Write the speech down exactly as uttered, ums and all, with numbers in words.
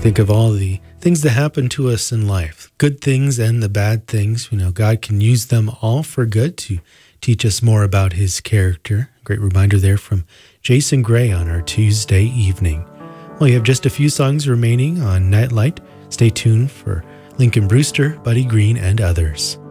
think of all the things that happen to us in life, good things and the bad things. You know, God can use them all for good to teach us more about his character. Great reminder there from Jason Gray on our Tuesday evening. Well, you have just a few songs remaining on Nightlight. Stay tuned for Lincoln Brewster, Buddy Green, and others.